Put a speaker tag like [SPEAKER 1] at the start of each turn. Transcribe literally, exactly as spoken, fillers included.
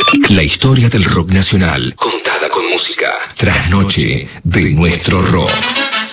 [SPEAKER 1] La historia del rock nacional, contada con música. Trasnoche de nuestro rock.